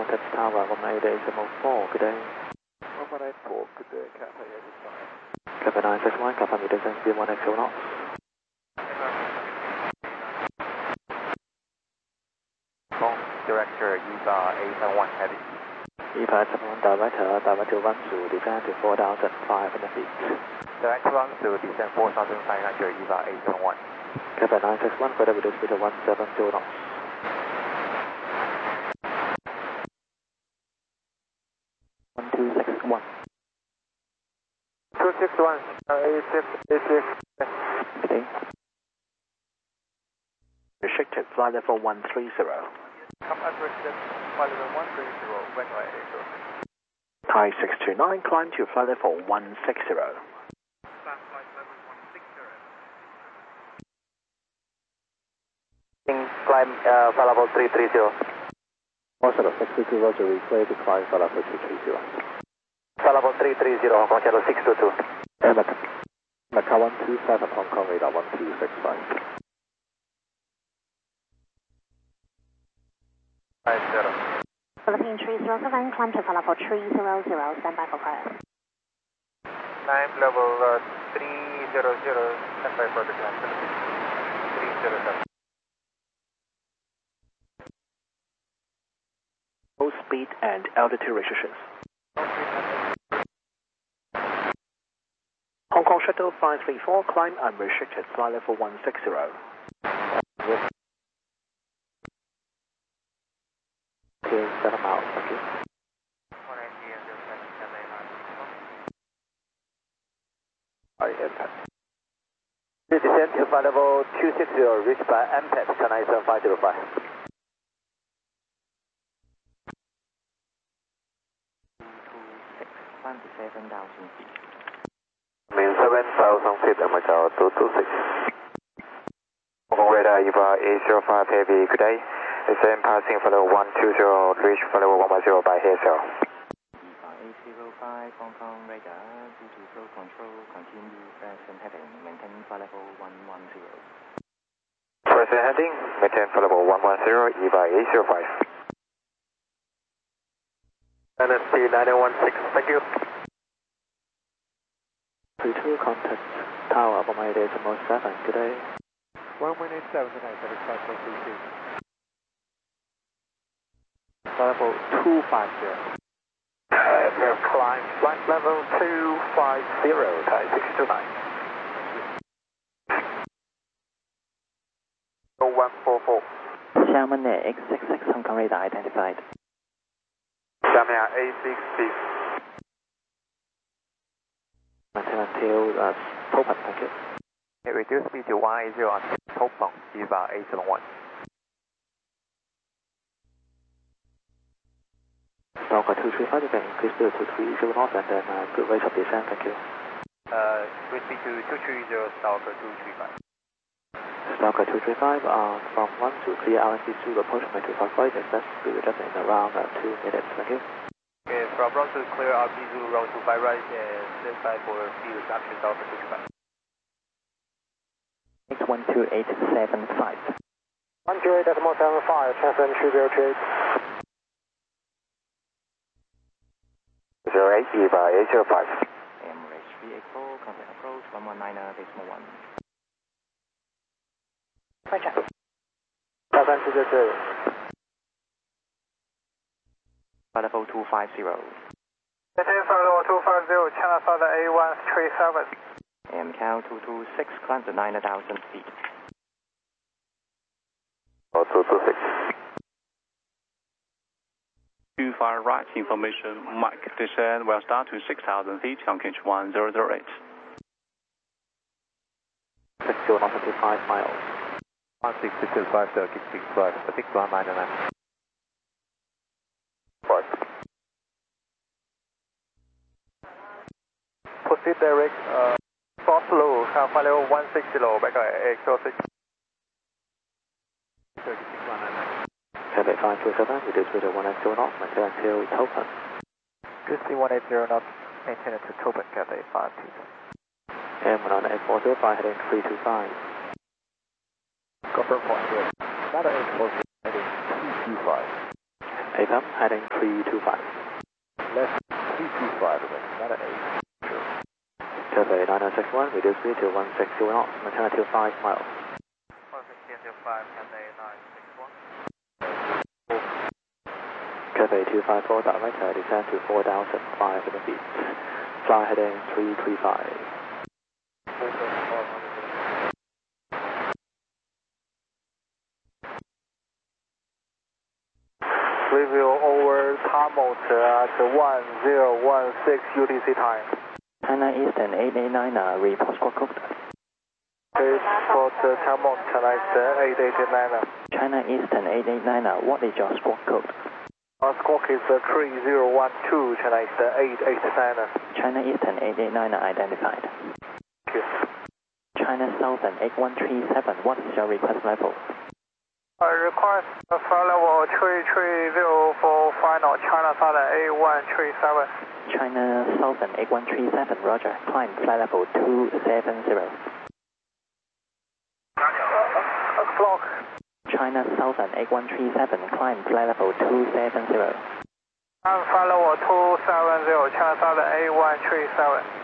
contact tower 188.4, good day. 184, good day, Cathay 85. Cathay 961, confirm your distance, speed 1x0 knots. Director, EVA 871 heavy. EVA 871, direct to run to descend to 4,500 feet. Direct run to descend 4,500, EVA 871. Cathay 961, further reduce speed to 170 knots. 1261. 261, 86. Good day. Restricted flight level 130. Come unrestricted, flight level 130, runway 80. Thai 629, climb to flight level 160. Flight level 160. Climb flight level 330. Also, 622 Roger, we clear to climb flight level 230. Flight level 330, Hong Kong channel 622. Macau 127, Hong Kong radar 1265. 50. Philippine 307, climb to flight level 300, stand by for clearance. Climb level 300, stand by for the climb. 307. Low speed and altitude restrictions. Hong Kong Shuttle 534, climb unrestricted, flight level 160. Okay, 7 miles, thank you. Impact. Descend to flight level 260, reached by impact, China 7505. Climb to 7,000 feet. Mean 7,000 feet, Macau 226. Hong Kong radar EVA 805 heavy, good day. Descend passing for the 120, reach for level 110 by HSL. EVA 805, Hong Kong radar, due to flow control, continue present heading, maintain flight level 110. Present heading, maintain flight level 110, EVA 805. NST 916, thank you. 32, contact tower 188.7, good day. 187, good night, satisfied for 32. Level 250. Climb flight level 250, Thai 629. 144. Xiamen X66, Hong Kong radar identified. Xiamen A60. Maintain until Topon, thank you. Okay, reduce speed to 180 on Topon, EVA 871. Stalker 235, you can increase to 230 knots and then good rate of descent, thank you. Reduce speed to 230, Stalker 235. Stalker 235, from 1 to clear RNC through approximately 25 flight, that's speed reduction in around 2 minutes, thank you. Okay, from 1 to clear RNC through round 25 right and stand by for speed reduction, Stalker 235. 12875. 128.75, transcend 208. 08, EVA 805. Emirates 384, contact approach 119.1. Roger. 330. Flight level 250. Maintain flight level 250, China Southern A137. Macau 226, climb to 9,000 feet. 226. 25 right information, Mike, descend will start to 6,000 feet on Kinch 1008. 60 knots until 5 miles. 162.50, keep flight, Pacific 199. Right. Proceed direct, soft low, flight level 160 low, back at X06. 199. Cathay 527, reduce speed to 180 knots, maintain until Topon. Christy 180 knots, maintain it to Topon, Cathay 527. M19840, heading 325. Confirm point here. Another 840 heading 225. AFM, heading 325. Left 325, Nevada 8. Cathay 9061, reduce speed to 160 knots, maintain until 5 miles. 160 until 5, Cathay 961. Cathay 254, direct descend to 4,500 feet. Fly heading 335. Review over Tamot at 1016 UTC time. China Eastern 889, report squawk code. Report Tamot, China Eastern 889. China Eastern 889, what is your squawk code? Squawk is 3012, China Eastern 889. China Eastern 889 identified. Thank you. China Southern 8137, what is your request level? Request flight level 3304 final, China Southern 8137. China Southern 8137, roger. Climb flight level 270. Clock. China Southern 8137, climb flight level 270. Flight level 270, China Southern 8137.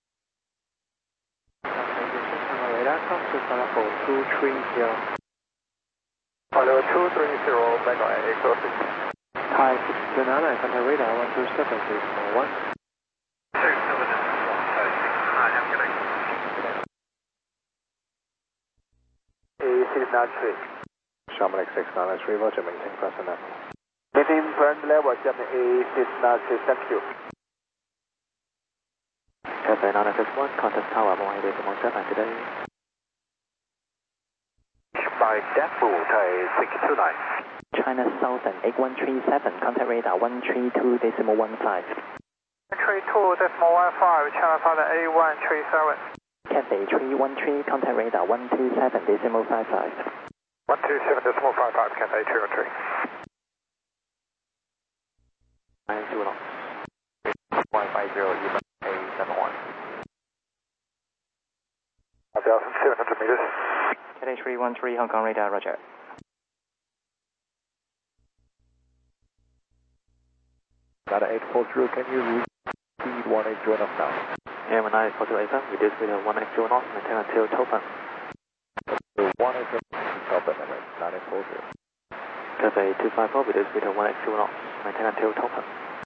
Radar, come to flight level 230. Flight level 230, Mega 806. Hi, Banana, contact radar 127.1. A693. Shamanic 693, roger, maintain present level. Maintain present level, German A693, thank you. Cathay 961, contact tower 180.7 today. By Deadpool, 629. China Southern 8137, contact radar 132.15. 132.15, China Southern 8137. Cathay 313, contact radar 127.55. 127.55, Cathay 313. 90 knots. 150, even A71. 1,700 meters. Cathay 313, Hong Kong radar, roger. Data 840, can you read speed 180 knots now? Air 942 AFM, reduce speed to 180 knots, maintain until Topan. 180 Topan, 9840. Cathay 254, reduce speed to 180 knots, maintain until Topan.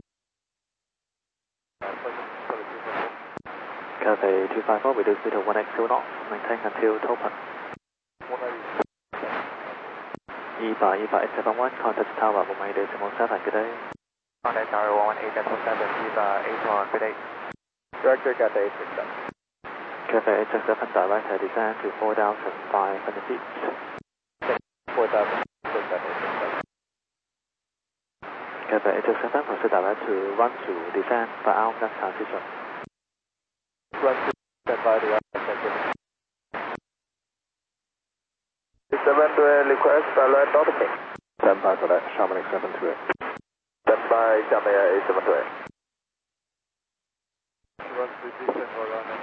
Cathay 254, reduce speed to 180 knots, maintain until Topan. EBA 871, contact tower 180.7, good day. Contact tower 118.7, EVA 81, good day. Director Cathay 867. Cathay 867, direct descend to 4,500 feet. 4,000, Cathay 867, proceed direct to run to descend by our next transition. Run to stand by the transition. 728, request alert Nordic. Stand by for that, Shamanic 728. Stand by, Jamaica 878. Run to descend for running.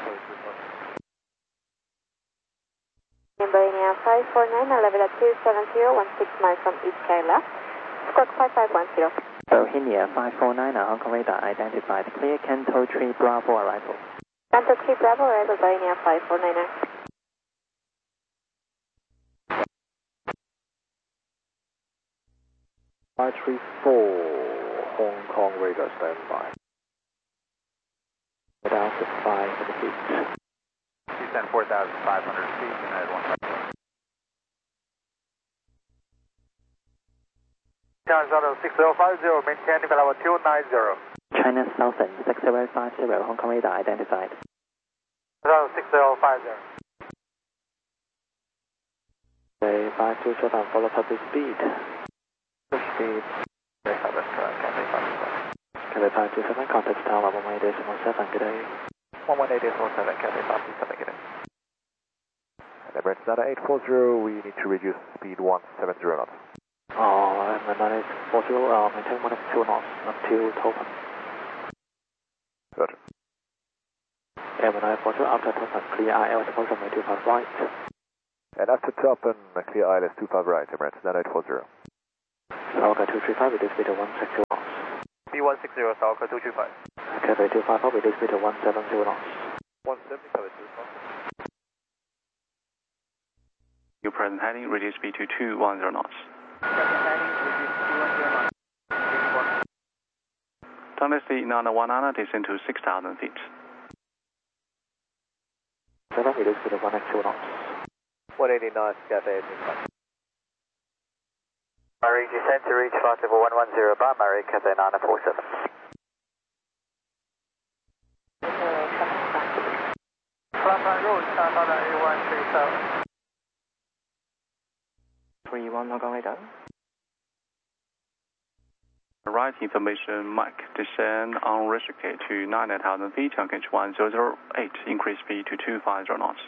Boeing 549, level at 270, 16 miles from East Sky left. Squawk 5510. Bohemia 549, Hong Kong radar identified. Clear Canto 3 Bravo arrival. Canto 3 Bravo arrival, Boeing 549. 534, Hong Kong radar standby. Down to 500 feet. Descend 4,500 feet, United 1. China Southern 6050, maintaining level 290. China Southern 6050, Hong Kong radar identified. Southern 6050. Say 527, follow public speed. Speed. Cathay 527, contact tower 118.7, good day. 118.7, Cathay 527, good day. And Emirates Data 840, we need to reduce speed 170 knots. And the 940, maintain 182 knots until Topan. Roger. Air 940, after Topan, clear IL to Topan, 25 right. And after Topan, clear ILS 25 right, Emirates Data 840. Stalker 235, reduce speed to 160 knots. B160, Stalker 235. Cathay 254, reduce speed to 170 knots. 170, Cathay 254. Your present heading, reduce speed to 210 knots. Present heading, reduce 210 knots. Turn speed 919, descend to 6,000 feet. 7, reduce speed to 180 knots. 180 knots, Cathay 235. Murray, descend to reach flight level 110 bar, Murray, Cathay 947. Flatline road, 8137. 31 Hong Kong radar. Right information, Mike, descend unrestricted to 9,000 feet, Changkeng 1008, increase speed to 250 knots.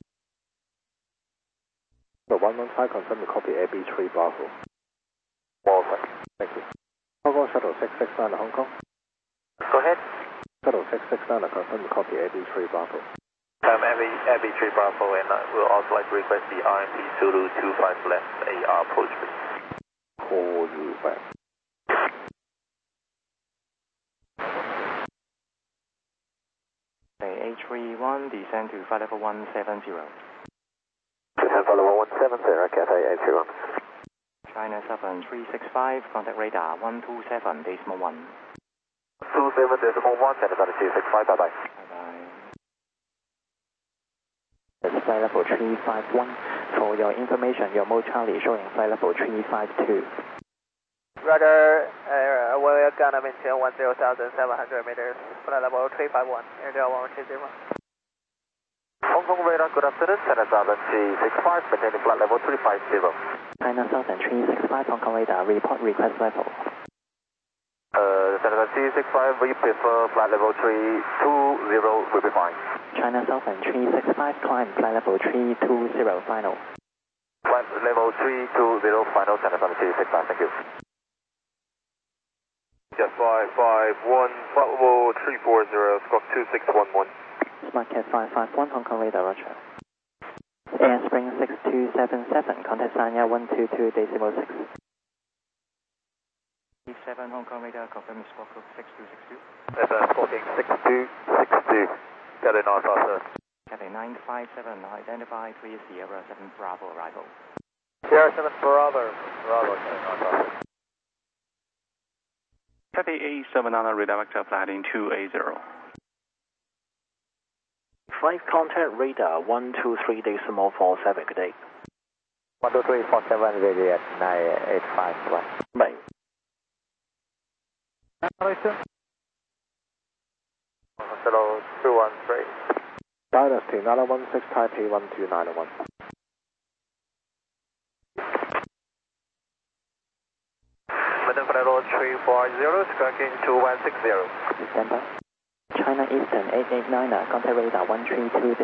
The 115 confirm to copy AB3 Bravo. Perfect. Thank you. Hong Kong Shuttle 669 to Hong Kong. Go ahead. Shuttle 669 confirm to copy AB3 Bravo. AB3 Bravo, and we'll also like to request the RMP Zulu 25 left AR approach, please. Call you back. A31, descend to flight level 170. Descend flight level 170, Cathay 801. China Southern 365, contact radar 127.1. 27.1, China Southern 365, bye-bye. Bye-bye. It's flight level 351. For your information, your mode Charlie showing flight level 352. Rudder, we're gonna maintain 10,700 meters, flight level 351, AirDel 1120. Hong Kong radar, good afternoon, China Southern 365, maintaining flight level 350. China Southern 365, Hong Kong radar, report request level. China Southern 365, we prefer flight level 320, will be fine. China Southern 365, climb flight level 320, final. Flight level 320, final, China Southern 365, thank you. Jet 551, flight level 340, squawk 2611. SmartCat 551, Hong Kong radar, roger. Airspring 6277, contact Sanya 122.6. 7 Hong Kong radar, confirm squawk code 6262. That's squawking 6262, Cathay 957. Cathay 957, identify 307 Bravo arrival. Sierra 7 Bravo, Cathay 957. Cathay A79, redirect flight heading 280. 5 contact radar 123.47, good day. 12347, ready at 9851. Bye. Hello, 213. Dynasty 916, Taipei 12901. Madam Flight 340, tracking 2160. Stand by. China Eastern 889, contact radar 132.15.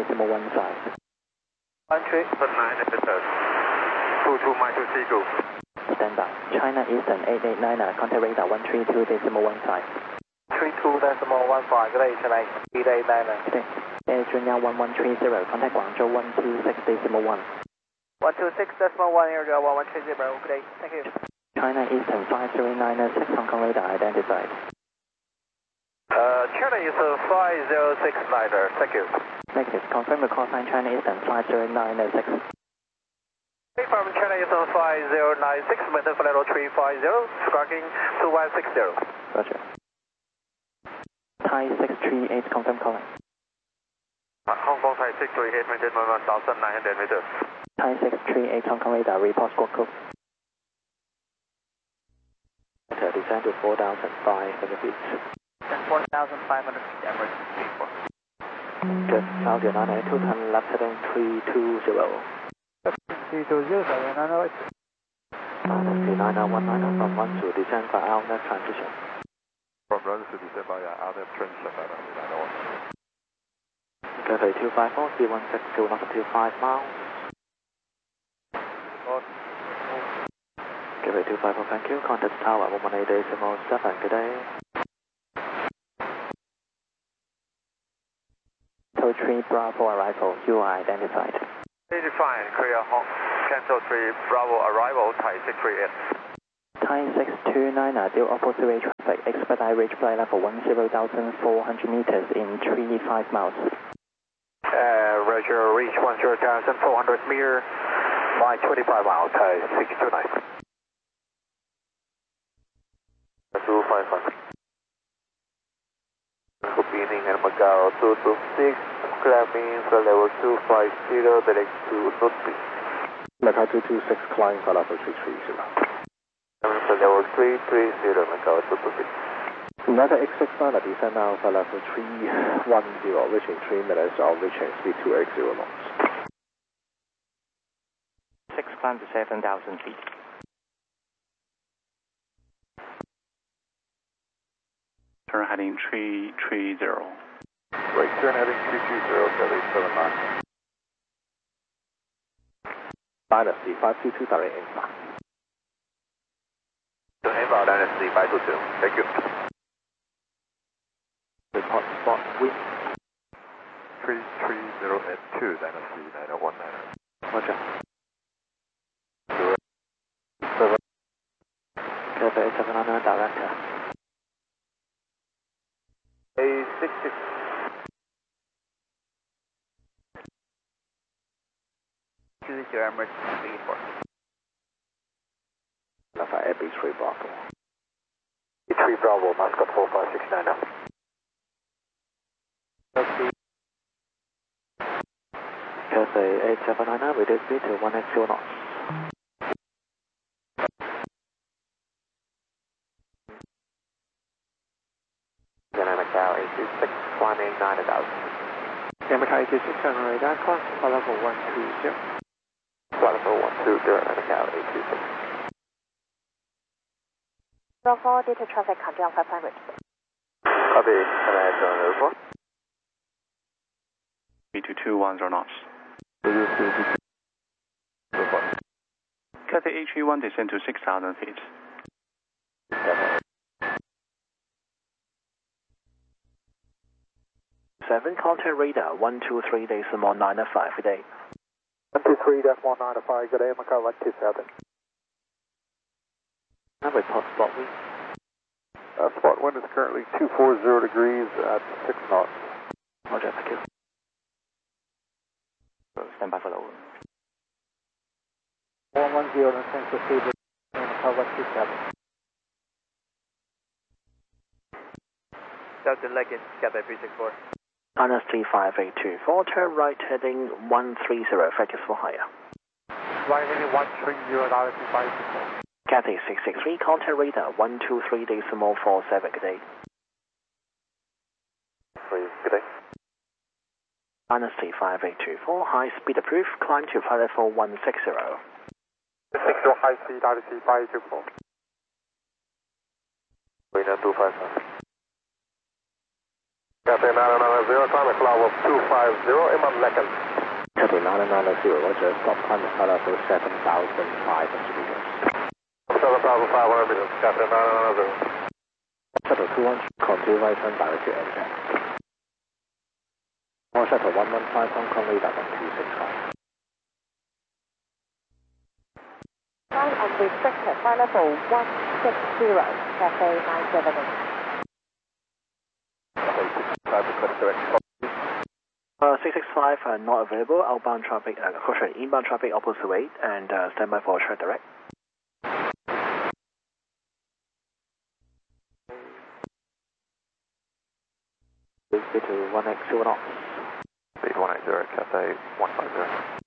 139 meters. 22 mile to Seagull. Stand by. China Eastern 889, contact radar 132.15. 32.15, good day, Chennai, 889. Good day. Air Junior 1130, contact Guangzhou 126.1. 126.1, AirDel 1130, good day, thank you. China Eastern 5096, Hong Kong radar identified. China Eastern 5069, thank you. Negative. Confirm the call sign China Eastern 5096. From China Eastern 5096, maintain flight 350, tracking 2160. Roger. Thai 638, confirm calling. Hong Kong Thai 638, maintain 1,900 meters. Thai 638, Hong Kong radar, report squawk code. Descend to 4,500 feet. 4,500 feet, emergency 34. Good. South Vietnam 210, left heading 320. 320, 908. Dynasty 9019 from 1 to descend by outlet transition. From run to descend by outlet transition, 908. Cathay 254, C162, knots to 5 miles. Cathay 254, thank you. Contact tower 118.7, good day. Tow 3 Bravo arrival, you are identified. Defined, clear Hong, cancel 3 Bravo arrival, Thai 638. Thai 629, deal opposite way traffic, expedite reach flight level 10,400 meters in 35 miles. Roger, reach 10,400 meter by 25 miles, Thai 629. 255. Beginning and Macau 226, climbing for level 250, direct to Nutby. Macau 226, climbing for level 330. Climbing for level 330, Macau 226. United X69, descend now for level 310, reaching 3 minutes or reaching speed 280 knots. 6 climb to 7,000 feet. Turn heading 330. Right, turn heading 320, Delhi 79. Dynasty 522, direct inbound. Inbound Dynasty 522, thank you. Report spot wind. 330 at 2, Dynasty 9019. Roger. Cathay 799, director. A66. Choose your emergency report. Alpha AB3 Bravo. B3 Bravo, Mascot 4569 now. Cathay 8799, reduce speed to 180 knots. Macau 826, climbing 9000. Macau 826, on radar, climb for level 120. Flight level 120, Macau 826. Bravo, data traffic, country Alpha 500. Copy, can I have the report? Speed to 210 knots. Report. Cathay A31, descend to 6,000 feet. 7, contact radar 123.95, good day. 123.195, good day, Macau 127. Report spot wind. Spot wind is currently 240 degrees at 6 knots. Roger, thank you. Stand by for the 110, and thanks for speed, Macau 127. Delta Leggett, Cathay 364. Dynasty 5824, turn right heading 130, focus for higher. Right heading 130, Dynasty 564. Cathay 663, contact radar 123.47, good day. Please, good day. Dynasty 5824, high speed approved, climb to flight level 160. 60 high speed, Dynasty 524. Wind 255. Cathay 990, climb cloud of 250, inbound Lecken. Cathay 990, roger, stop climb to flight level 7,500 meters. 7,500 meters, Cathay 990. Shuttle 210, continue right turn direct to engine. On shuttle 115, Hong Kong radar 1265. Climb on restricted, flight level 160, Cathay 978. 665 not available, outbound traffic, caution, inbound traffic opposite way, and stand by for track direct. Speed to 180 knots. Speed 180, Cathay 150.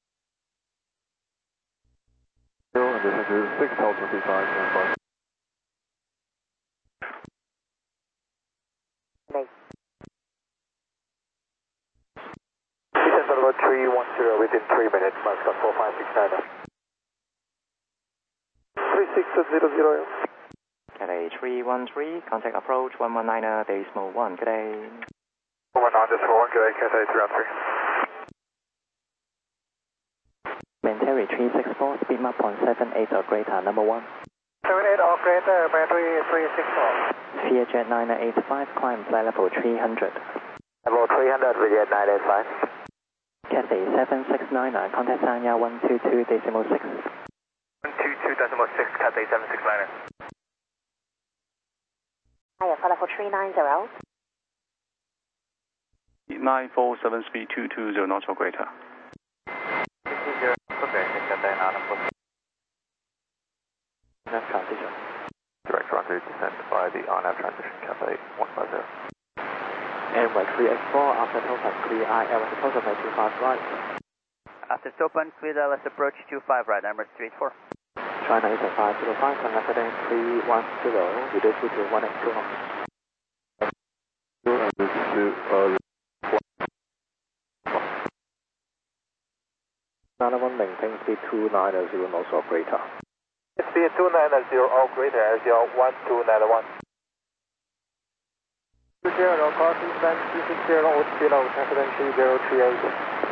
And this is 6,055. Descent level 310 within 3 minutes, Mascot 4569. 3600. Cathay 313, contact approach 119.1, good day. 119.1, good day, Cathay 313. Maintain 364, speed map 0.78 or greater, number 1. 78 or greater, battery 364. Vietjet 985, climb flight level 300. Level 300, Vietjet 985. Cathay 769, contact Sanya 122.6. 122.6, Cathay 769. Hiya, flight level 390. 947 speed 220 knots or greater. 220, Cathay 947. Left transition. Direct runway descent by the RNAV transition, Cathay 150. Runway 384, after takeoff, clear IL at takeoff at 25 right. After Topan, clear let's approach 25 right, Emirates 384. China is at 505, and left heading 310, reduce to 182 knots. One maintain speed 290 knots or greater. Speed 290 or greater as your 1291. 20, crossing band 260 below, transcendent 3038.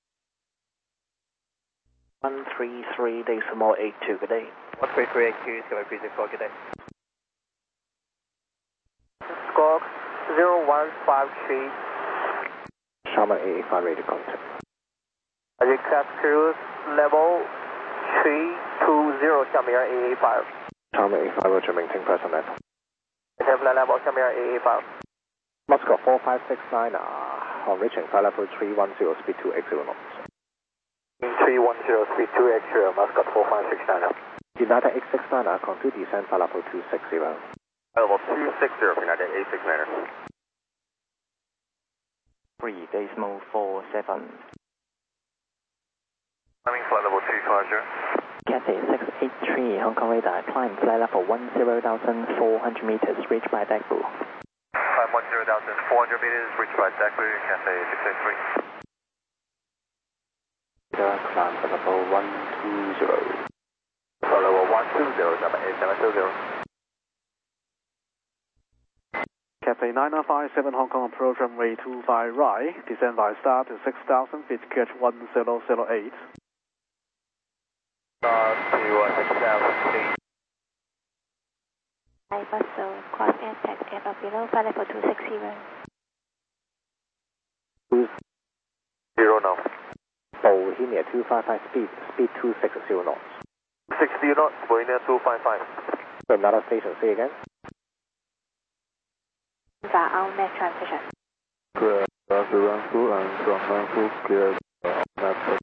133.82, good day. 13382, Sky Cruiser 4, good day. Squawk 0153. Sharman 885 radio contact. Recap cruise level 320, Xiamen 885. Sharman 885, roger, maintain present level. Recap level Xiamen 885. Moscow 4569, on reaching flight level 310, speed 280 knots. 310, speed 280, Muscat 4569. United 869, continue descend flight level 260. Level 260, United 869. 3.47. Climbing flight level 250. Cathay 683, Hong Kong radar, climb flight level 10,400 meters, reached by Dagbu. Climb 10,400 meters, reached by Dagbu, Cathay 683. Climb flight level 120. Flight level 120, number 8720. Cathay 9057 Hong Kong approach runway 25 right, descend by star to 6,000 feet, catch 1008. Star to 6,000 feet. Hi, Busso, cross airtax, aircraft below, flight level 260. 0 now. Bohemia 255 speed 260 knots. 60 knots, Bohemia 255. So another station, say again. Our next transition. Clear, run through and from run through, clear, Emirates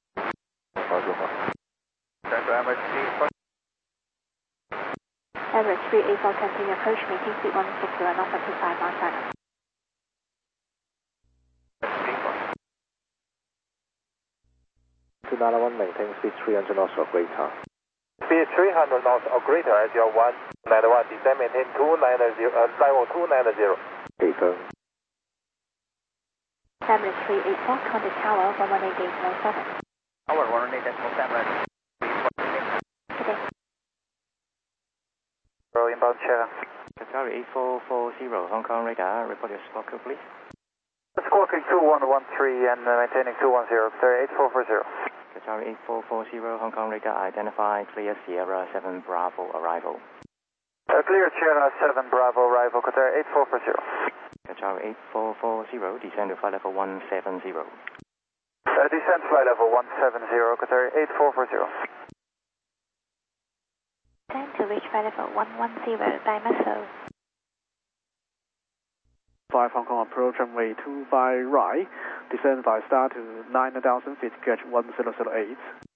384, continue approach, maintain speed 160 knots at 25 miles per hour. 291, maintain speed 300 knots or greater. Speed 300 knots or greater as your 191, descend maintain 290, level 290. Confirm. Emirates 384, contact tower 118.7. Tower 118.7, Emirates 384. Good day. Inbound chair. Qatari 8440, Hong Kong radar, report your squawk code, please. Squawking 2113 and maintaining 210, clear 8440. Qatari 8440, Hong Kong radar, identify clear Sierra 7 Bravo arrival. Clear Sierra 7 Bravo arrival, Qatar 8440. Qatari 8440, descend to flight level 170. Descent flight level 170, Qatar 8440. Time to reach flight level 110 by Muscle. 5 Hong Kong approach runway 25 right, descend by star to 9,000 feet, catch 1008.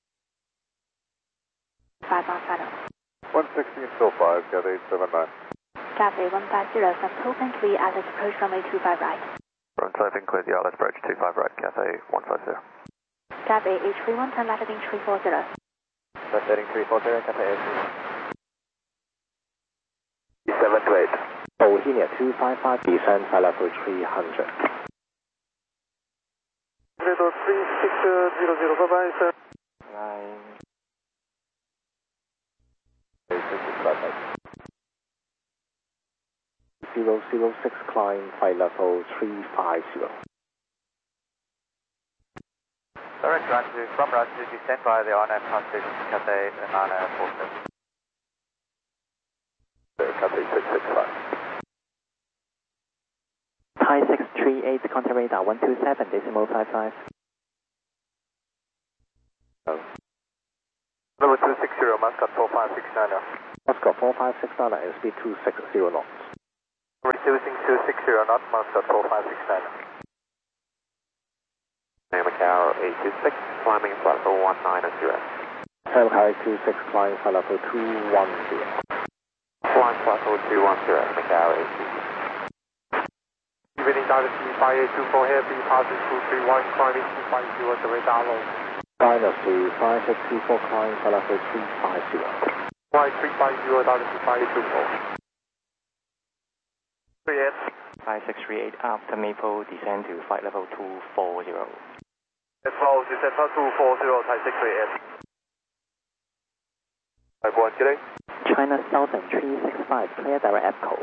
5 on final. 116.05, Cathay 879. Cathay 150 from Topan 3, Atlas approach runway 25 right. From Taiping, clear the Atlas approach 25 right, Cathay 150. Cathay H31, turn left heading 340. Left heading 340, Cathay 8. 7 to 8. Bohemia 255, descend flight level 300. Little 3600, bye-bye, sir. Line. 006, climb flight level 350. Direct runway from runway descend by the RNAV transition, Cathay 947. Cathay 665. Thai 638, contact radar 127.55. Level 260, Muscat 4569. Moscow 4569 and speed 260 knots. Losing 260 knots, Moscow 4569. Macau 826, climbing flight level 190. Macau 826, climbing flight level 210. Flying flight level 210, Macau 826. Evening Dynasty 5824 Heavy, passing 231, climbing 250, the radar low. Dynasty 5624, climbing flight level 350. Flight 350, Dynasty 5824. 5638 after Maple, descend to flight level 240. F12, descend to 240, Thai 638. Type 1, today. China Southern 365, clear direct EPCO.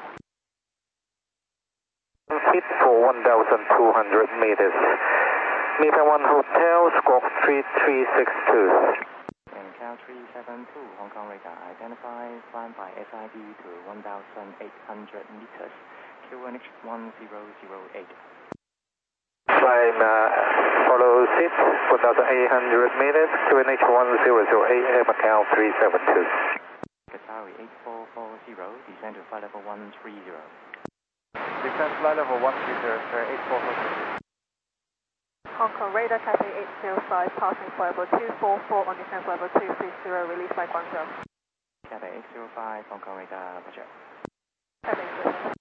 Hit for 1,200 meters. Meter 1 Hotel, squawk 3362. Macau 372, Hong Kong radar identify, climb by SID to 1,800 meters, QNH 1008. Climb, follow SID, 1,800 meters, QNH 1008, Macau 372. Qatari 8440, descend to flight level 130. Descend flight level 130, sir, 8440. Hong Kong radar Cathay 805, passing flight level 244 on descent flight level 230, release by Guangzhou. Cathay 805, Hong Kong radar, Roger. Cathay 805.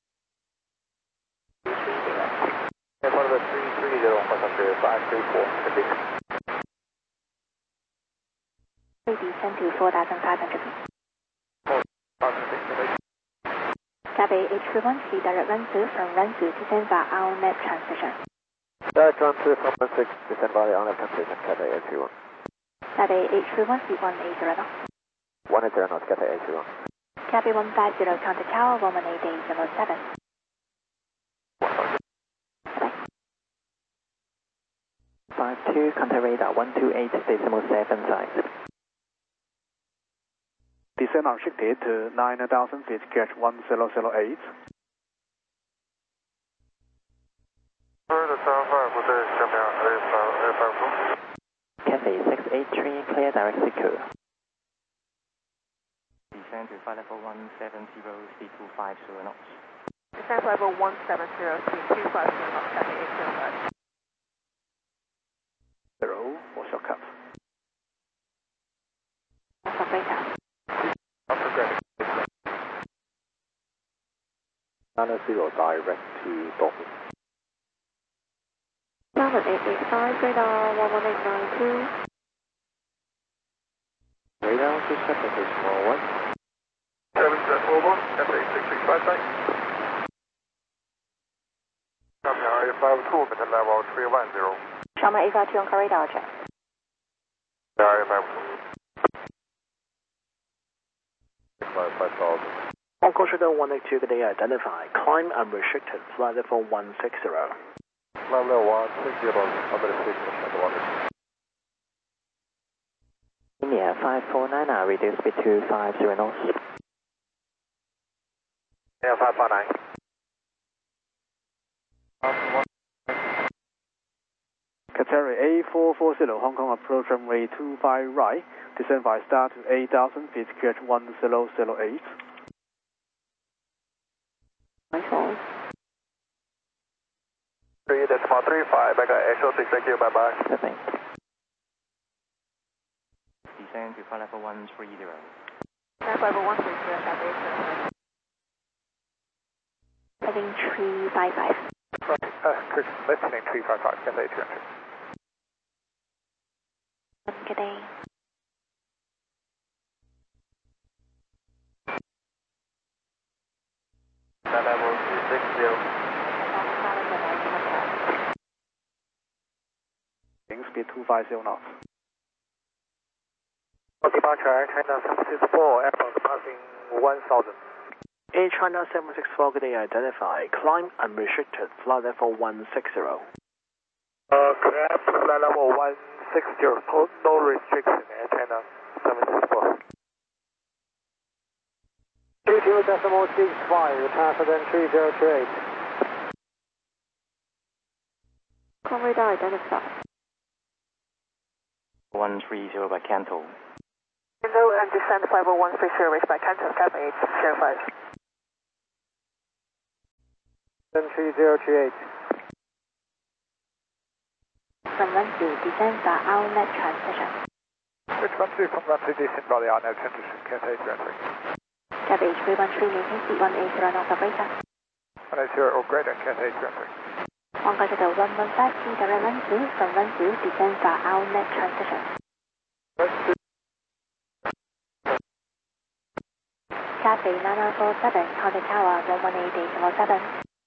330. Airport 330, passenger 534, We descend to 4,500 feet. Cathay 831, see direct run through from run through descend via AONET transition. Direct run through from 16, descend via on-left transition, Cathay 831. Cathay 831, speed 180 knots. 180 knots, Cathay 831. Cathay 150, contact tower 118.07. 52, contact radar 128.7 size. Descend unshifted to 9,000 feet, catch 1008. Cathay 683, clear direct secure. Descend to flight level 170, speed 250 knots. Descend flight level 170, speed 250 knots, Cathay 805. 0, for shortcut. Operator. China 0, direct to Dolphin. Number 885, radar 11892. Radar, just check the small one. 741, F8665, thanks. Camera 852, maintain level 310. Sharma 852 on radar, check. Camera 852. 5,000. Hong Kong Sugar 182, good day, identify. Climb unrestricted, flight level 160. Flight level 160, under the station, India 549, reduce speed to 50 knots. Yeah, 549. Qatari A440, Hong Kong approach runway 25 right, descend by star to 8,000 feet, catch 1008. iPhone. 3.35, back at X06, thank you, bye-bye. Perfect. Descend to flight level 130. Descend flight level 130, Cathay 805. Heading 355. Chris, listening 355, Cathay 200. Good day. Level 260. Speed 250 knots. Departure, China 764, airport passing 1,000. Air China 764, good day, identify. Climb unrestricted, flight level 160. Climb flight level 160, no restriction, Air China 764. 32.65, passing 3028. Hong Kong radar identify. 130 by Canto. Window and descend flight level 130, reached by Canton, Cathay 805. 3038. From Runway, descend for outlet transition. Switch 12 from Runway, descend via outlet transition, Cathay Greenwich. Cathay H313, maintain speed 180 knots operator. 180 or greater, Cathay Greenwich. Hong Kong Shuttle 115, direct Runway, from Runway, descend for outlet transition. Cathay 9047, contact tower 118.7.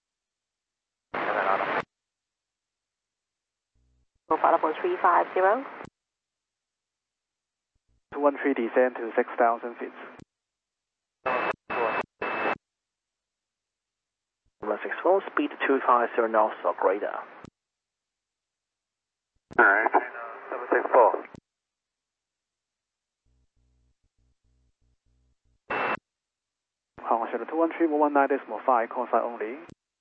Available 350. 213 descend to 6,000 feet. 164, speed 250 knots or greater. Alright, 764. Hong Kong Shuttle 213, 119.5, call sign only.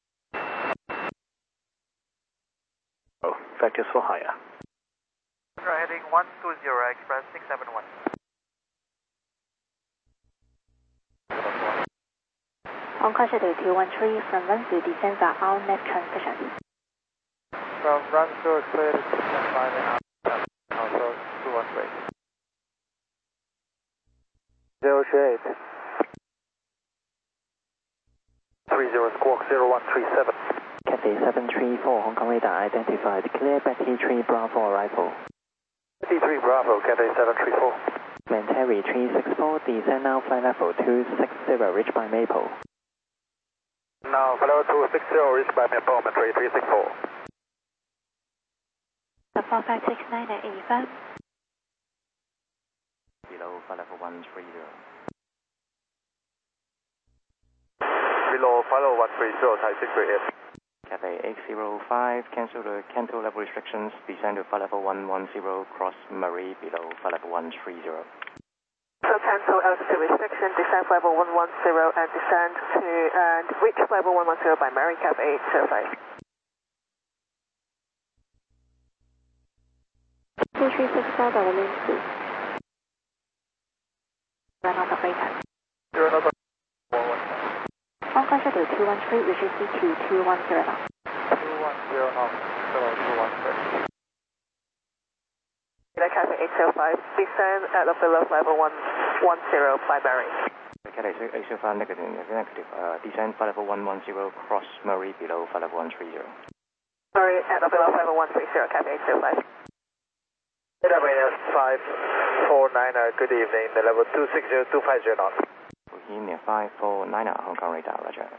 Oh, vectors for higher. Heading 120, Express 671. Hong Kong Shuttle 213, from Runway, descend for outlet transition. From Runway, clear to descend by the outlet, also 213. 038. 30 squawk 0137. Cathay 734, Hong Kong radar identified. Clear Betty 3 Bravo arrival. Betty 3 Bravo, Cathay 734. Mentary 364, descend now flight level 260, reached by Maple. Now flight level 260, reached by Maple, Mentary 364. The 4569 at 85. Below flight level 130. Below flight level 130, Thai 638. Cathay 805, cancel the Canto level restrictions, descend to flight level 110, cross Marie below flight level 130. So cancel altitude restriction, descend level 110 and descend to and reach level 110 by Mary Cathay 805. 2364 by William 2. Run out of rate. Zero number Hong Kong Shuttle 213, which is C2 210 knots. 210 knots, below 213. Cathay 805, descend at or below level 110 by Mary. Cathay 805 negative, descend flight level 110, cross Marie below flight level 130. Sorry, at or below level 130, Cathay 805. AWS 549, good evening, the level 260, 250 knots. Bohemia 549, Hong Kong radar, roger.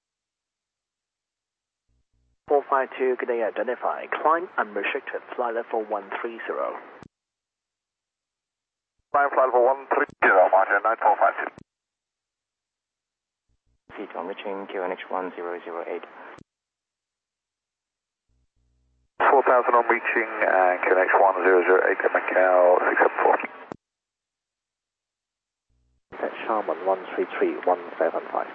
452, good day identified. Climb unrestricted, flight level 130. Climb flight level 130, Martin 9452. Seat on reaching QNH 1008. 4000 on reaching QNH 1008 at Macau 674. At Sharman 133, 175.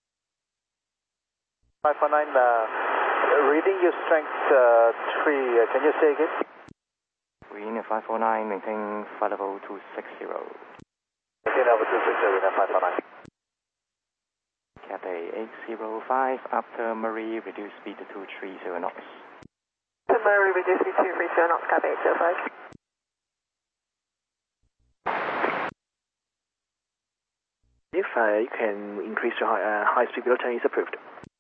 549, reading your strength 3, can you say again? Bohemia 549, maintain flight level 260. Maintain level 260, 549. Cathay 805, after Marie, reduce speed to 230 knots. To Mary, reduce speed 230 knots, Cathay 805. If you can increase your high speed below 10 is approved.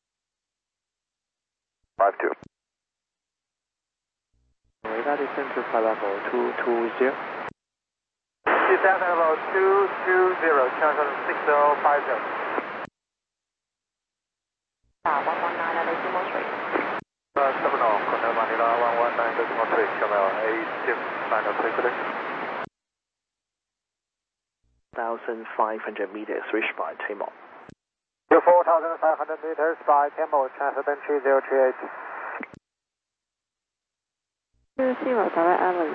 52. Radar descend to flight level 220. Descend level 220, channel 6050. 119 at decimal 3. Terminal, Contact Manila 119.3, channel 869, 1,500 meters, reached by Timor. 4,500 meters by Camel, transfer entry 038. 20, direct Emily.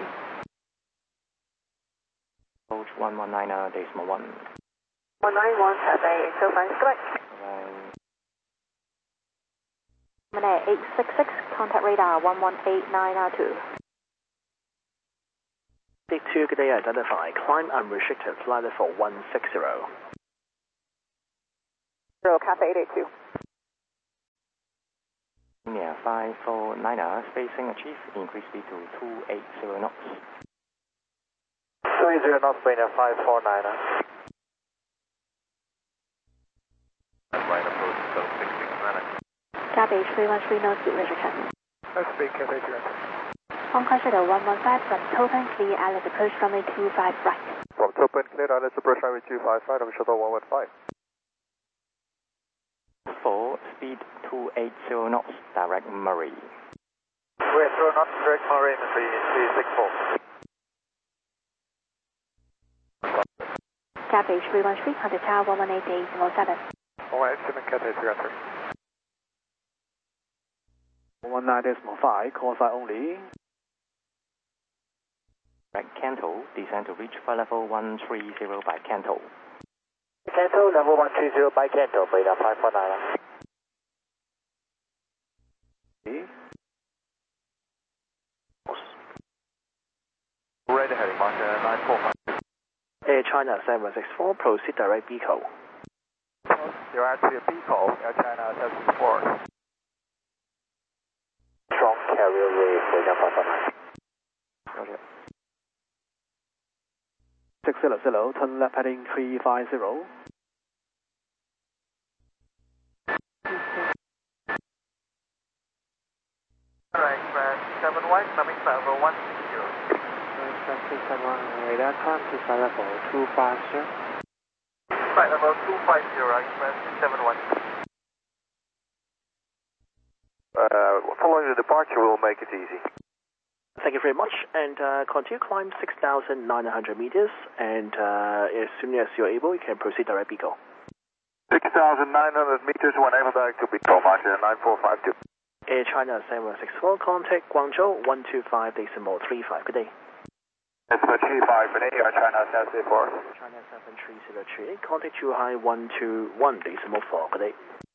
Approach 119, decimal 1. 191, Cathay 805, select. Manay 866, contact radar 1189R2. Big 2, good day identified. Climb unrestricted, flight level 160. 0, Cathay 882. India 549er, spacing achieved, increase speed to 280 knots. 280 knots, India 549er. Right approach, so 669. Garbage 313 knots, register. Let's speak Cathay 313. Hong Kong Shuttle 115 from Topeng, clear island approach runway 25 right. From Topeng, clear island approach runway 25 right of Shuttle 115. 4, speed 280 knots, direct Murray. 280 knots, direct Murray, 364. Garbage 313, contact tower 118.7. 187 Cathay 313. 19.5, call sign only. Right Canto, descend to reach flight level 130 by Canto. Canto, level 130 by Canto, Beta 549. Red heading, mark 945. Air China 764, proceed direct Bico. You're actually a Bico, Air China 764. Strong carrier wave, Beta 549. Roger. 600, turn left heading 350. Alright, Express 71, coming flight level 160. Express 671, radar climb to flight level 250. Flight level 250, Express 671. Following the departure will make it easy. Thank you very much, and continue climb 6,900 meters, and as soon as you're able, you can proceed direct Bico. 6,900 meters, when able back to Bico, margin 9452. Air China 764, contact Guangzhou 125.35. Good day. It's 35, good day, Air China 764. China 7303, contact Zhuhai 121.4. Good day.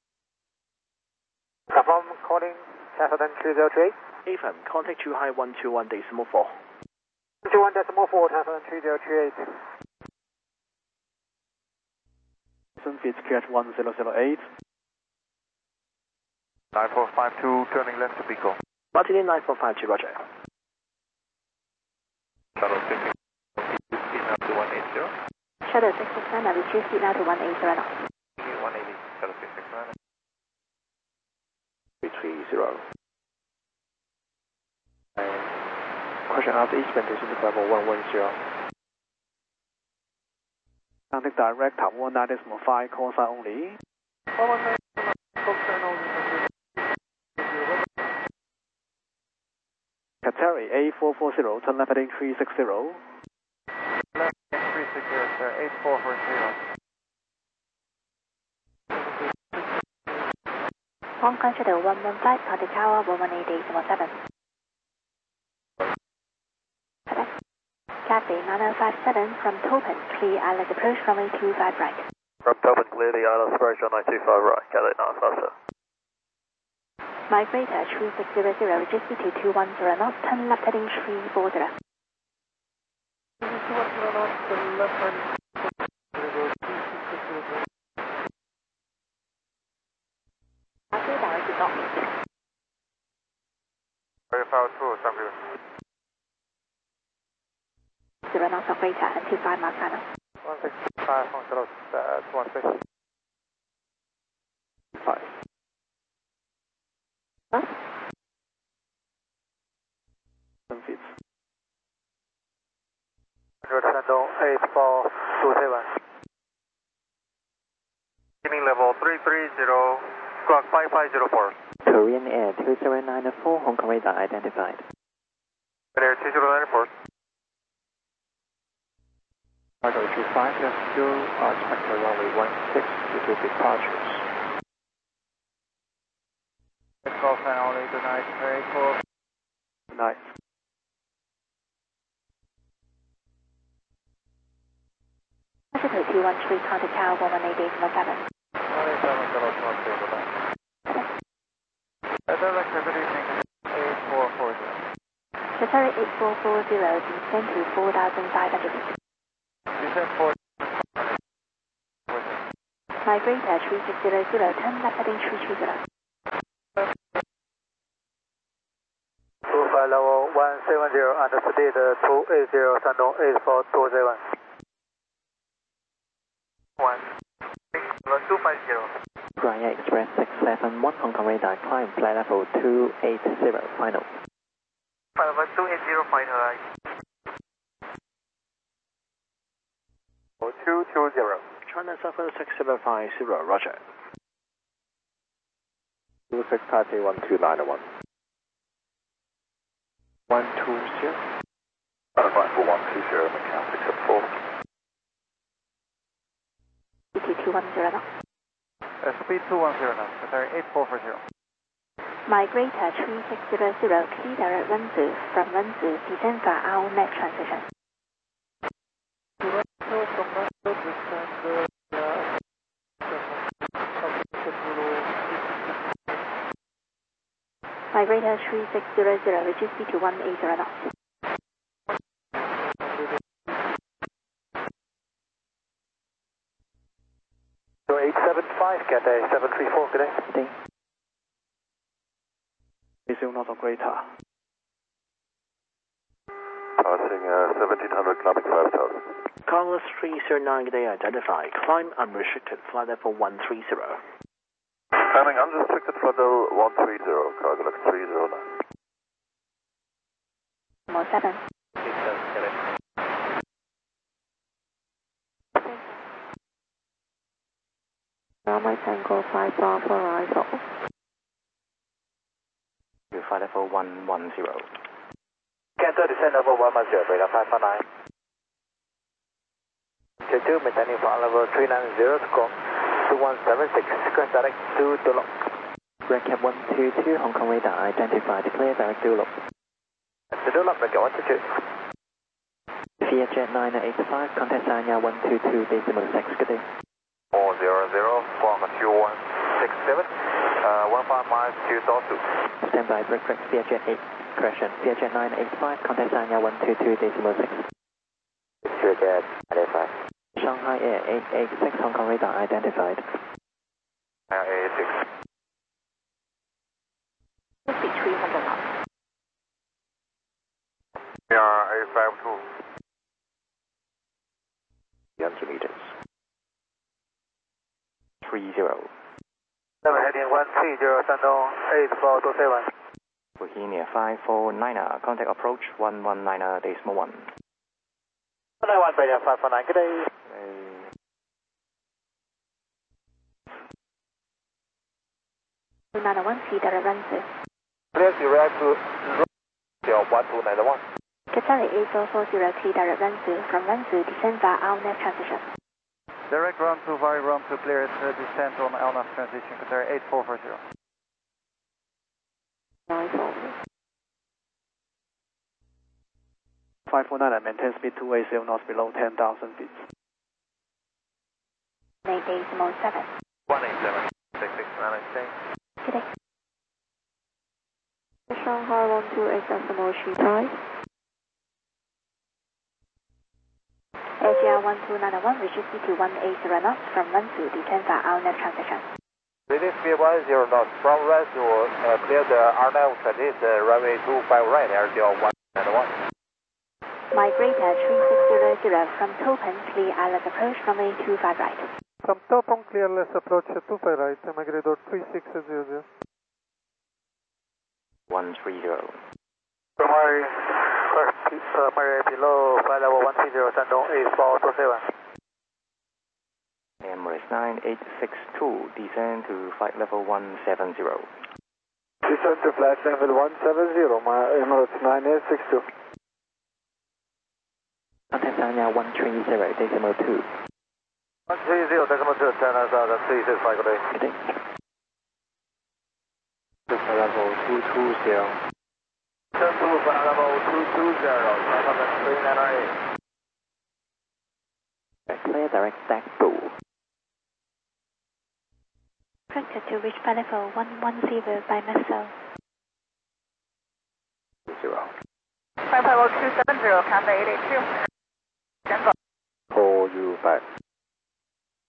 Confirm calling 7303. AFM, contact Zhuhai 121.4. 121.4, 7338. Feet catch 1008. 9452, turning left to Bico. Martini 9452, roger. Shuttle 669, speed now to 180. Shuttle 669, now reduce speed now to 180 knots. 180, Shuttle 669. 330. Question after Eastbound to level 110. Contact direct top 19.5, call sign only. Qatari A440, turn left heading 360. Left 360, sir, 8440. Hong Kong Shuttle 115, contact tower 118.7. Cathay 9057 from Topeng, clear island approach runway 25 right. From Topeng, clear the island approach runway 25 right, Cathay 957. Migrator 3600, reduce speed to 210 knots, turn left heading 340. 210 knots, turn left heading 360. Cathay direct to dock. Verify 2, thank you. 0 knots operator and 25 miles final. 165, Hong Kong, 160. 5. Huh? 7 feet. Channel 8427. Beginning level 330, squawk 5504. Korean Air 2094, Hong Kong radar identified. Air 2094. Cargo 25, left to expect runway 16 due to departures. Call sign only, good night, very cool. Good night. Shuttle 213, contact tower 118.7. 187, Kilo 213, good night. Director, good evening, 8440. Qatari 8440, descend to 4,500 feet. Descend 4. Migrator 3600, turn left heading 330. flight level 170 and speed 280, Shandong 8427. 250. Raya Express 671, Hong Kong radar, climb flight level 280, final. Flight level 280, final. 220. China Southern 6750, roger. 2653 120. 120, mechanic 4. ET210 knots. Speed 210 knots, Qatar 8440. Migrator 3600, clear direct Wenzu from Wenzu, descend for our net transition. Migrator 3600, which is ET180 knots. 875, Cathay 734, good day. Day. ACL not greater. Passing 1700, climbing 5000. Carlos 309, good day, identified. Climb unrestricted, flight level 130. Climbing unrestricted, flight level 130, cargo log 309. More 7. 87, get it. Runway Tango 5 bar for arrival. Flight level 110. Cancel descent level 110, radar 549. J2, maintaining flight level 390 to call 2176, sequence direct to Dulux. Red Cap 122, Hong Kong radar, identified, clear direct Dulux. To Dulux, Red Cap 122. Vietjet 985, contact Sanya 122.6, good day. 400, Q167, 15 miles to Dosu. Stand by, break, Vietjet 8, correction, Vietjet 985, contact Sanya 122.6. Vietjet 985. Shanghai Air 886, Hong Kong radar, identified. 886. Speed 300 knots. PR 852. 300 meters. 30. 7 heading 130, Shandong 8427. Bohemia 549, contact approach 119.1. 191, radar 549, good day. 291, clear direct Wenzu. Clear direct to 1291. Qatar 8440, clear direct Wenzu from Wenzu, descend via our net transition. Direct run to via run to clear it, descent on LNAV transition, Qatar 8440. 549 and maintain speed 280 knots below 10,000 feet. Mayday 7. 187, 66, Good day. Shanghai 128.3 price. AGR 1291, which is ET180 knots from Wenzu, descend via our net transition. Reading speed 10 knots from Wenzu, clear the RNAV transit, runway 25 right, LGL 191. Migrator 3600 from Topen, clear island approach runway 25 right. From Topon, clearless approach 25 right, Migrator 3600. 130. Primary below flight level 130, Shandong 8427. Emirates 9862, descend to flight level 170. Descend to flight level 170, my Emirates 9862. Contact Sanya 130.2. 130.2, 10,365, good day. Good day. Flight level 220. Descend to flight level 220, 73998. Clear direct stack Bull. Corrected to reach flight level 110 by Missile. 0. Flight level 270, Cathay 882. Stand by. Call you back.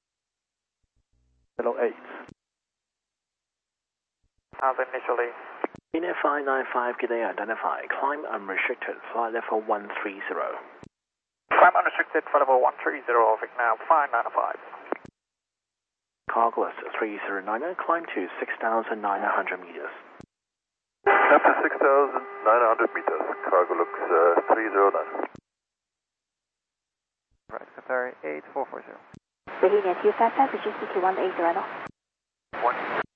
Below 8. Have initially. VNet 595, good day, identify. Climb unrestricted, flight level 130. Climb unrestricted, flight level 130, Vietnam 595. Carglass 3090, climb to 6,900 meters. Up to 6,900 meters, Carglass 309. Right, Qatar 8440. Bohemia 255, reduce to 180 knots. 1.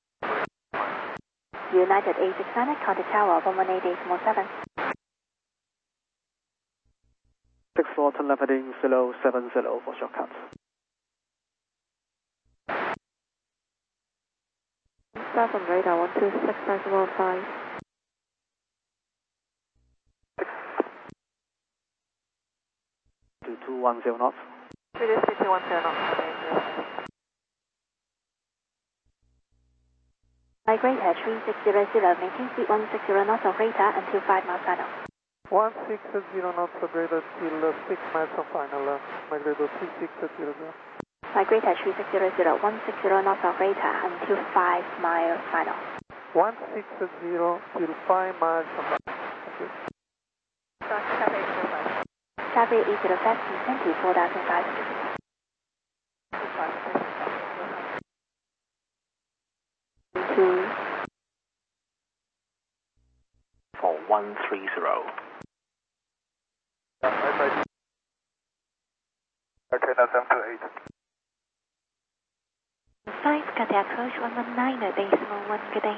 United 869, contact tower 118.7. 64, turn left heading 070 for shortcuts. Start from radar 126.15. 2210 knots. Reduce to 210 knots. Migrate at 3600, maintain speed 160 knots of radar until 5 miles final. 160 knots upgraded till 6 miles from final. Migrate to 3600. Migrate at 3600, 160 knots of radar until 5 miles final. 160 till 5 miles from final. Okay. Cafe 805, descend to 4,500. For 130. Okay, that's 728. 5, Qatar approach 119, decimal 1, good day.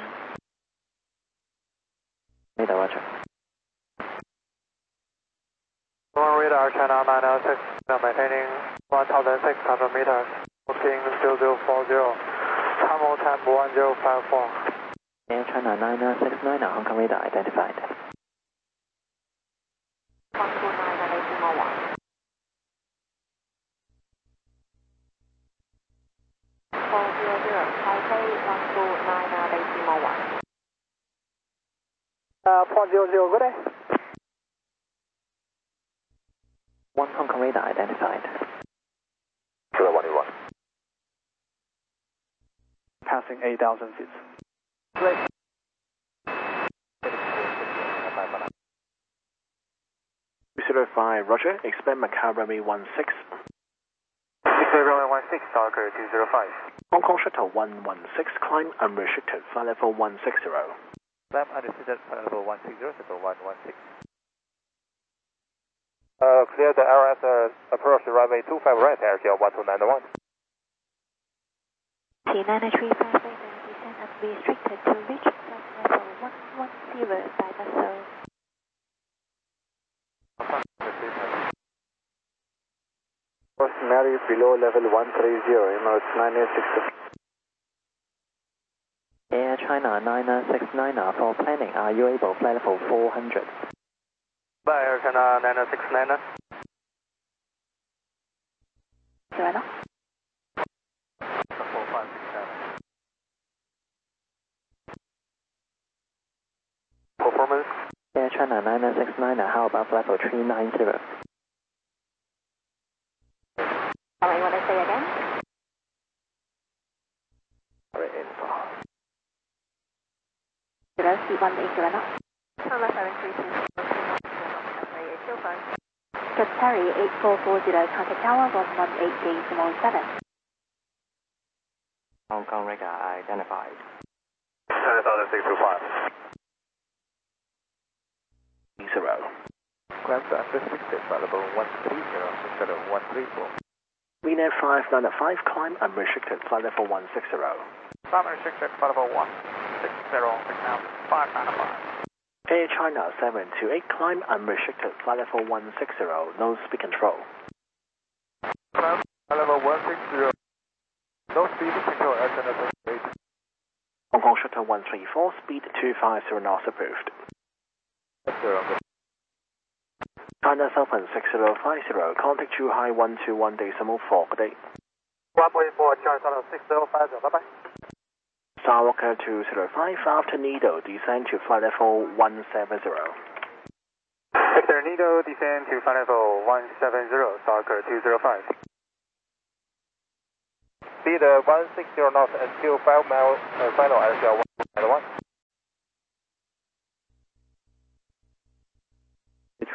Radar, roger. Radar China 906, maintaining 1,600 meters, booking 0040, Tamil time 1054. Air China 969, Hong Kong radar identified. 129, decimal 1. 400, Taipei 129, decimal 1. 400, good day. 1 Hong Kong radar identified. 181. Passing 8,000 feet. Great. 205, roger. Expand Macau runway 16. 60 runway 16, Stalker 205. Hong Kong shuttle 116, climb unrestricted, flight level 160. Climb unrestricted, flight level 160, settle 116. Clear the LS approach runway 25 right, airfield 1291. T935, descent unrestricted to reach flight level 110 by vessel. First Mary below level 130, emerge 9860. Air China 969, for planning, are you able flight level 400? Bye, Air China 969. 0 knots. 4567. Performance? Air China 969, how about flight level 390? Sorry, what did I say again? Sorry, info. 0, speed 180 knots. Turn left heading 320, Qatari 8440, contact tower 118.7. Hong Kong radar identified. 10,625. 0. Climb to unrestricted, flight level 130 instead of 134. VNet 595, climb unrestricted, flight level 160. Climb unrestricted, flight level 160, Vietnam 595. Air China 728, climb unrestricted, flight level 160, no speed control. Climb level 160, no speed control, Air China 728. Hong Kong shuttle 134, speed 250 knots approved. China Southern 6050, contact Zhuhai 121.4, good day. 1.4, China Southern 6050, bye bye. Skywalker 205, after Nido, descend to flight level 170. Victor Nido, descend to flight level 170, Stalker 205. Speed 160 knots until 5 miles, final airfield 191.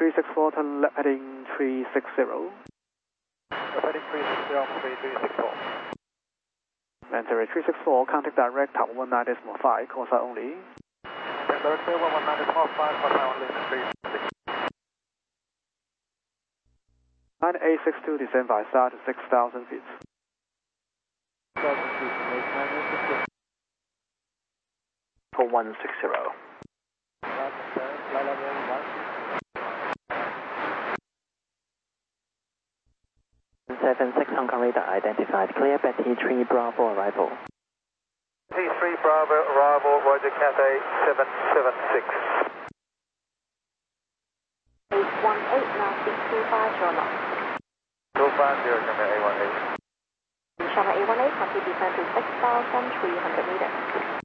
364, turn left heading 360. Left heading 360, 3364. Enter 364, contact direct Tower 19.5, call sign only. Direct 119.5, call sign only, 9862, descend by star to 6,000 feet. 4160. 76 Hong Kong radar identified. Clear Betty 3 Bravo arrival. Betty 3 Bravo arrival, Roger Cathay 776. 818 now, 250 knots. 250, Channel A18. Channel A18, copy descend to 6,300 meters.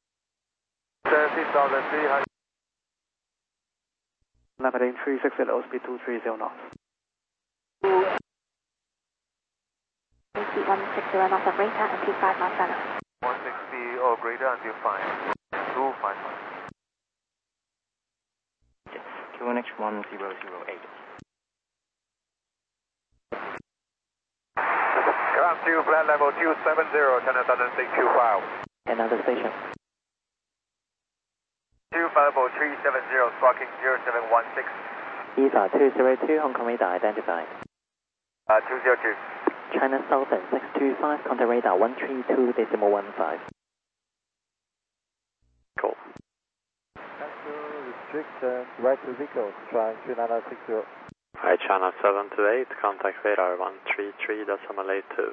13,300. Left heading 360, speed 230 knots. 160 knots of radar until 5 knots center. 160 or greater until 5. 255. QNH 1008. Ground 2, flat level 270, Channel Southern 625. Another station. 250 370, squawking 0716. EVA 202 Hong Kong radar identified. 202. China Southern 625, contact radar 132.15. Cool. Restrict right to vehicles, try 3960. Hi, China 728, contact radar 133.82.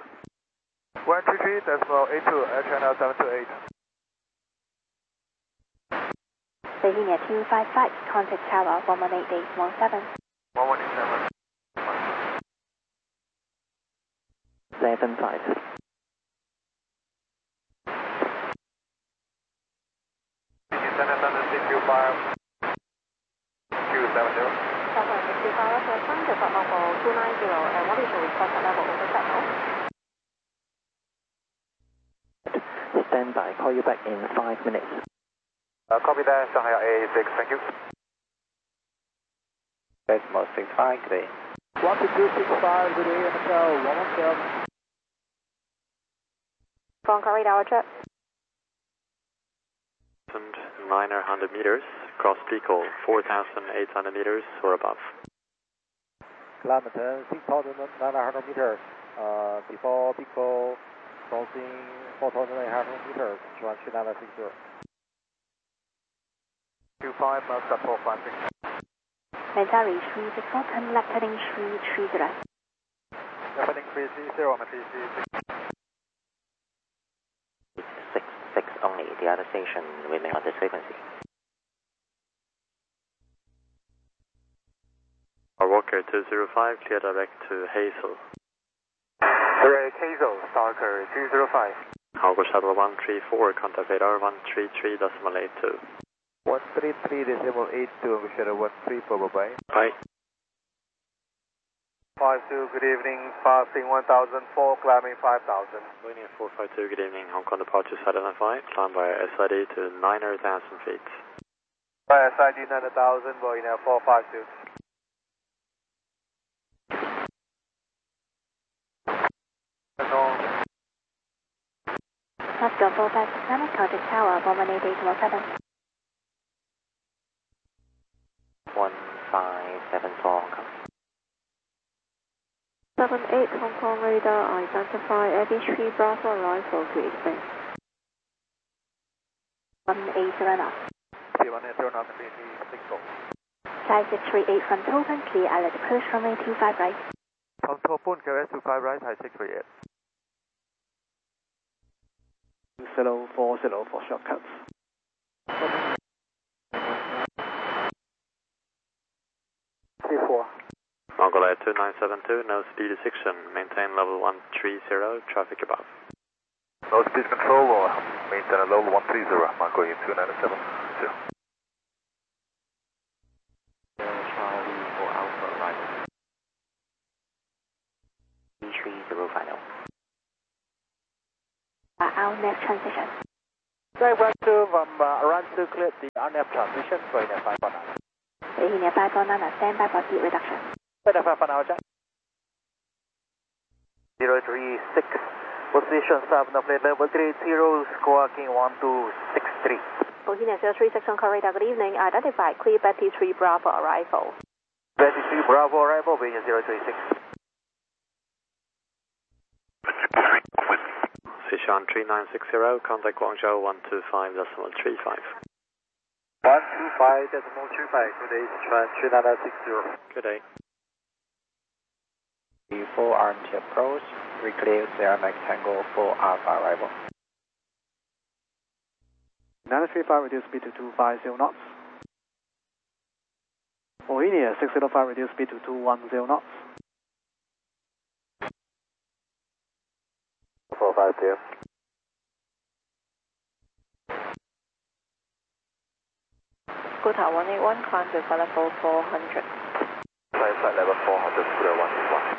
133.82, Air China 728. Beijing 255, contact tower 118.17. 118.7. 75. China Southern 625. 270. Southern 625, return to level 290, and what is your request level over signal? Stand by, call you back in 5 minutes. Copy that, Shanghai A6, thank you. Decimal 65, good day. 12265, good day, MSL 117. Hong Kong radar, roger. 900 meters, cross Pico 4,800 meters or above. Kilometer 6,900 meters, before Pico crossing 4,800 meters, 12960. 25 miles up 456. Mentari 364, turn left heading 330. Left heading 330, Mentari 66 only, the other station remain on this frequency. Our Walker 205, clear direct to Hazel. Direct Hazel, Stalker 205. Algo Shuttle 134, contact radar 133.82. 133.82, Shadow 134, bye-bye. Bye. 52, good evening, passing 1004, climbing 5000. Waiting 452, good evening, Hong Kong departure satellite 5, climb by SID to 900,000 feet. By SID 900,000, Boeing 452. Oscar 457, contact tower 118.7. 1574 Hong Kong. 78 Hong Kong radar identify AB3 Bravo arrival to explain. 180 knots. 180 knots, BC 64. Sky 638 from Topen, clear alert approach runway 25 right. From Topen, carrier 25 right, high 638. 040 for shortcuts. C4. Mongolite 2972, no speed restriction, maintain level 130, traffic above. No speed control or maintain a level 130, Mongolian 297. Charlie for Alpha arrival. 330 final. Our next transition. Right, run to from run to clear the RNF transmission, going at 519. Bohemia 549, stand by for speed reduction. Identify for now, Jack. 036, position 7 of plate level 30, squawking 1263. Bohemia 036 on corridor, good evening. Identify clear Betty 3 Bravo arrival. Betty 3 Bravo arrival, Bohemia 036. Sichuan 3960, contact Guangzhou 125.35. 125.35, good day, Sichuan 3960. Good day. Before RMT approach, reclear Sierra Mike Tango 4 Alpha arrival. 935 reduce speed to 250 knots. Bohemia 605 reduce speed to 210 knots. 450. Scooter 181, climb to flight level 400. Flight level 400, Scooter 181.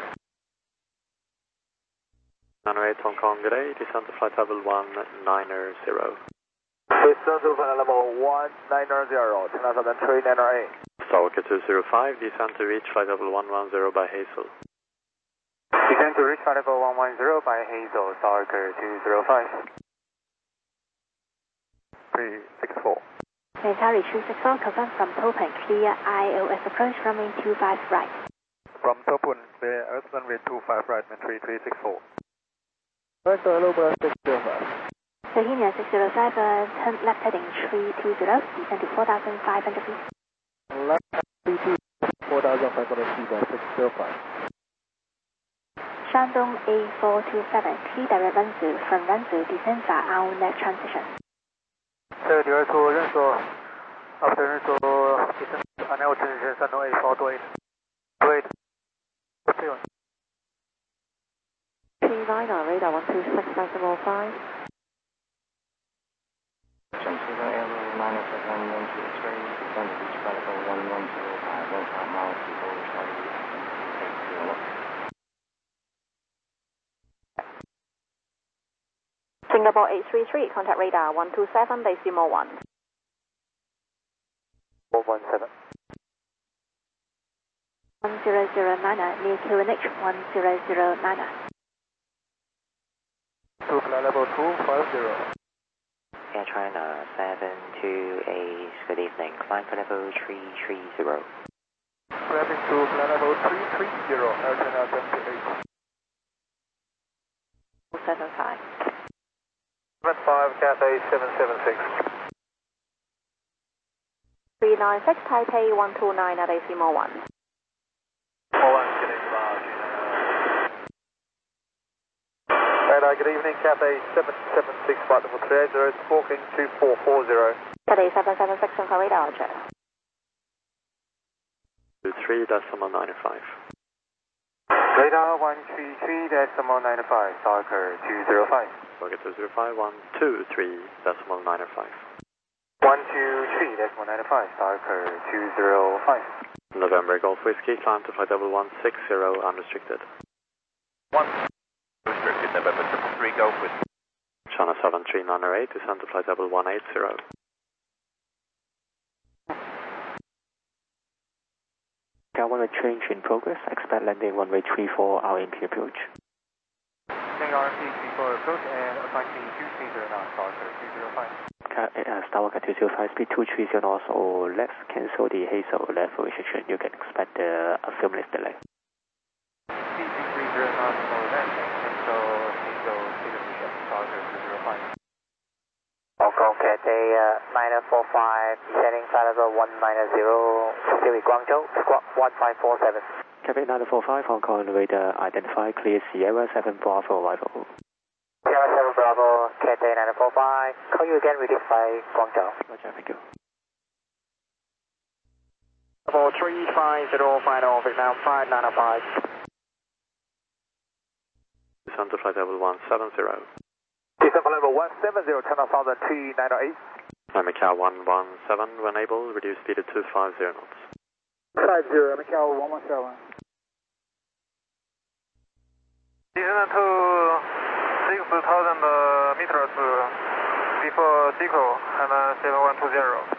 908 Hong Kong, good day, descend to flight level 190. Descend to flight level 190, 10,398. Stalker 205, descend to reach flight level 110 by Hazel. Descend to reach flight level 110 by Hazel, Stalker 205. 364. Military 264, confirm from Topin, clear ILS approach runway 25 right. From Topin, clear ILS runway 25 right, 3364. Right, hello, 605. Bohemia 605, turn left heading 320, descend to 4,500 feet. Left 32, 4,500 feet by 605. Shandong A427, clear direct Wenzhou, from Wenzhou, descend for our net transition. 32认所 after 认所 descend unknown transition 山东 A428. 39 radar 126.5. Transfer Aero 907 descend to reach flight level 110 by 15 miles before Charlie 80. Singapore 833, contact radar 127.1. 117. 1009, near QNH 1009. To flight level 250. Air China 728, good evening, climb for level 330. Climbing to flight level 330, Air China 78. 75. 75, Cathay 776. 396, Taipei 129 at ACMO 1. 41, good evening, Cathay 776, flight level 380, squawking 2440. Cathay 776 on corridor, check. 23.95. Radar 133.95, Stalker 205. Stalker 205, 123.95. 123.95, Stalker 205. November Golf Whiskey, climb to flight level 160, unrestricted. 1 restricted, November 3 Golf Whiskey. China 73908, descend to flight level 180. Runway change in progress, expect landing runway 34, our MP approach. RMT 34 approach and approaching 230 now, Stalker 205. Stalker 205, speed 230 knots or less, cancel the Hazel left restriction, you can expect a few minutes delay. Speed 230 knots or less, cancel Hazel restriction, Stalker 205. Hong Kong Cathay 945, descending flight level 190, Pacific Guangzhou, squawk 1547. Cathay 945, Hong Kong radar identify, clear Sierra 7 Bravo arrival. Sierra 7 Bravo, Cathay 945, call you again, ready flight Guangzhou. Roger, thank you. Level 350, final, Vietnam 5905. Descend to flight level 170. Descend level 170, 10,398. Macau 117, when able, reduce speed to 250 knots. 50, Macau 117. Descend to 6,000 meters before Deco and 7120.